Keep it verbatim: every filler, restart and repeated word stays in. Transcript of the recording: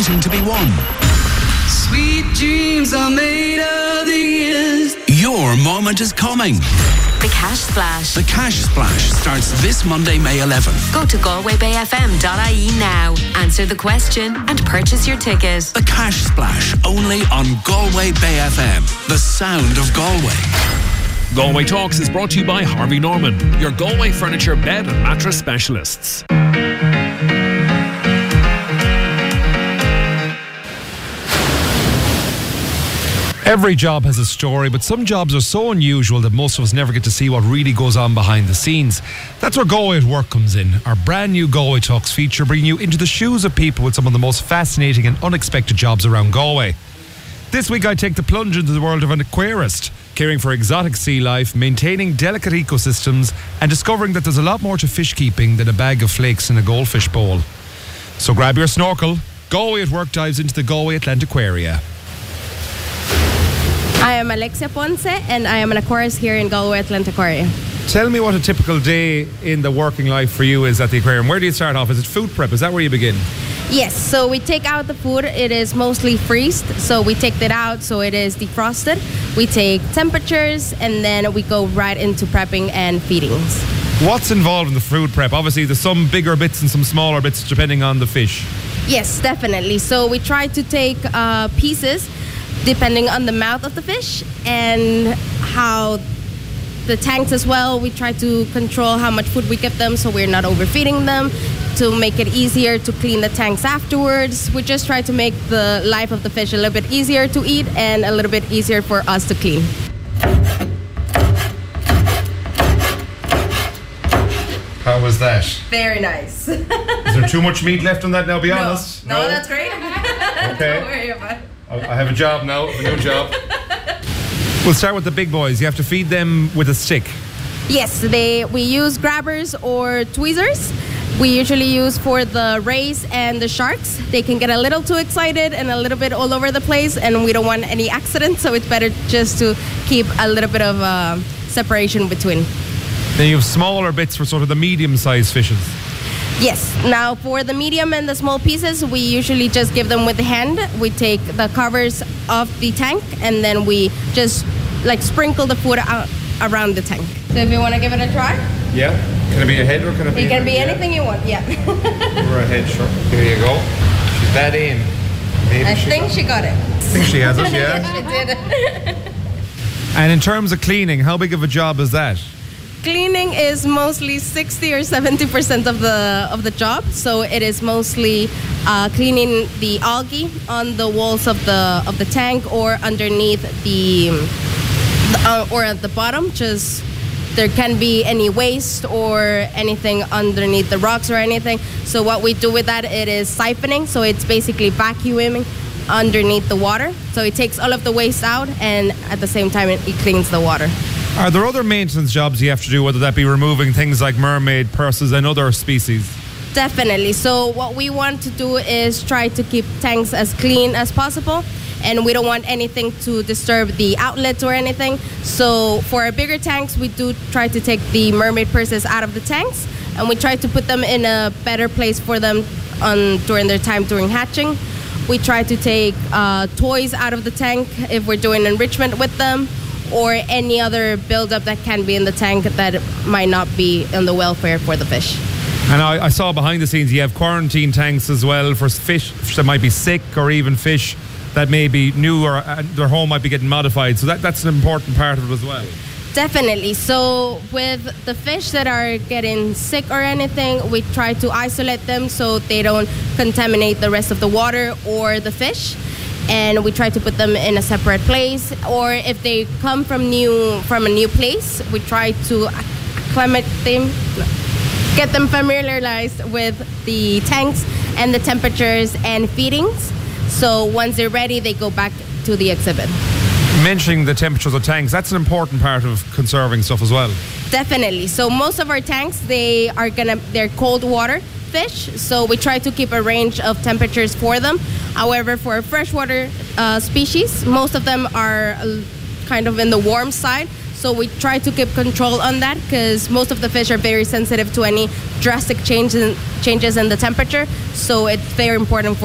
waiting to be won. Sweet dreams are made of these. Your moment is coming. The Cash Splash. The Cash Splash starts this Monday, May eleventh. Go to galway bay f m dot i e now, answer the question and purchase your ticket. The Cash Splash, only on Galway Bay F M. The sound of Galway. Galway Talks is brought to you by Harvey Norman, your Galway furniture, bed and mattress specialists. Every job has a story, but some jobs are so unusual that most of us never get to see what really goes on behind the scenes. That's where Galway at Work comes in. Our brand new Galway Talks feature bringing you into the shoes of people with some of the most fascinating and unexpected jobs around Galway. This week I take the plunge into the world of an aquarist, caring for exotic sea life, maintaining delicate ecosystems, and discovering that there's a lot more to fish keeping than a bag of flakes in a goldfish bowl. So grab your snorkel. Galway at Work dives into the Galway Atlantiquaria. I am Alexia Ponce and I am an aquarist here in Galway Atlantiquaria. Tell me what a typical day in the working life for you is at the aquarium. Where do you start off? Is it food prep? Is that where you begin? Yes, so we take out the food. It is mostly freezed, so we take that out so it is defrosted. We take temperatures and then we go right into prepping and feedings. What's involved in the food prep? Obviously there's some bigger bits and some smaller bits depending on the fish. Yes, definitely. So we try to take uh, pieces depending on the mouth of the fish and how the tanks as well. We try to control how much food we give them so we're not overfeeding them, to make it easier to clean the tanks afterwards. We just try to make the life of the fish a little bit easier to eat and a little bit easier for us to clean. How was that? Very nice. Is there too much meat left on that now, be no. honest? No, no, that's great. Okay. Don't worry about it. I have a job now, a new job. We'll start with the big boys. You have to feed them with a stick. Yes, they we use grabbers or tweezers. We usually use for the rays and the sharks. They can get a little too excited and a little bit all over the place, and we don't want any accidents, so it's better just to keep a little bit of uh, separation between. Then you have smaller bits for sort of the medium-sized fishes. Yes. Now for the medium and the small pieces, we usually just give them with the hand. We take the covers off the tank and then we just like sprinkle the food out around the tank. So if you want to give it a try? Yeah. Can it be a head or can it be? It can be yeah. anything you want, yeah. Or a head, sure. Here you go. She's that in. Maybe I she think got she got it. I think she has it, yeah. She did. And in terms of cleaning, how big of a job is that? Cleaning is mostly sixty or seventy percent of the of the job. So it is mostly uh, cleaning the algae on the walls of the of the tank or underneath the, uh, or at the bottom. Just there can be any waste or anything underneath the rocks or anything. So what we do with that, it is siphoning. So it's basically vacuuming underneath the water. So it takes all of the waste out and at the same time it, it cleans the water. Are there other maintenance jobs you have to do, whether that be removing things like mermaid purses and other species? Definitely. So what we want to do is try to keep tanks as clean as possible, and we don't want anything to disturb the outlets or anything. So for our bigger tanks, we do try to take the mermaid purses out of the tanks, and we try to put them in a better place for them on during their time during hatching. We try to take uh, toys out of the tank if we're doing enrichment with them, or any other buildup that can be in the tank that might not be in the welfare for the fish. And I, I saw behind the scenes you have quarantine tanks as well for fish that might be sick, or even fish that may be new or uh, their home might be getting modified. So that, that's an important part of it as well. Definitely. So with the fish that are getting sick or anything, we try to isolate them so they don't contaminate the rest of the water or the fish. And we try to put them in a separate place, or if they come from new from a new place, we try to acclimate them, get them familiarized with the tanks and the temperatures and feedings. So once they're ready, they go back to the exhibit. Mentioning the temperatures of tanks, that's an important part of conserving stuff as well. Definitely. So most of our tanks, they are gonna they're cold water fish, so we try to keep a range of temperatures for them. However, for freshwater uh, species, most of them are uh, kind of in the warm side, so we try to keep control on that because most of the fish are very sensitive to any drastic changes changes in the temperature, so it's very important for